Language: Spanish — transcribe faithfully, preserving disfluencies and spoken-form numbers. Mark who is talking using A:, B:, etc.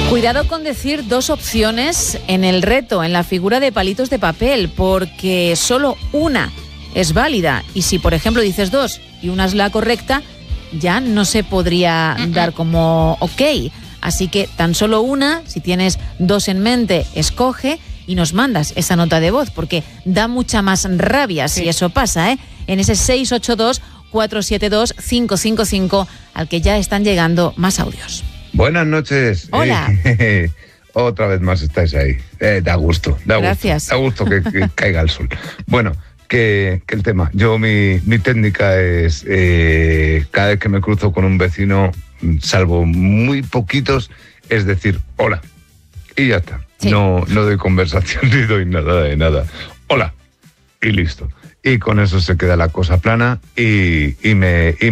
A: Cuidado con decir dos opciones en el reto, en la figura de palitos de papel, porque solo una es válida. Y si, por ejemplo, dices dos y una es la correcta, ya no se podría uh-uh. dar como ok. Así que tan solo una, si tienes dos en mente, escoge y nos mandas esa nota de voz, porque da mucha más rabia sí. si eso pasa, ¿eh? En ese seis ocho dos, cuatro siete dos, cinco cinco cinco, al que ya están llegando más audios.
B: Buenas noches.
A: Hola.
B: Eh, otra vez más estáis ahí. Eh, da gusto. Da
A: Gracias.
B: Gusto, da gusto que, que caiga el sol. Bueno, que, que el tema. Yo, mi, mi técnica es, eh, cada vez que me cruzo con un vecino, salvo muy poquitos, es decir, hola. Y ya está. Sí. No, no doy conversación ni doy nada de nada. Hola. Y listo. Y con eso se queda la cosa plana y, y me... Y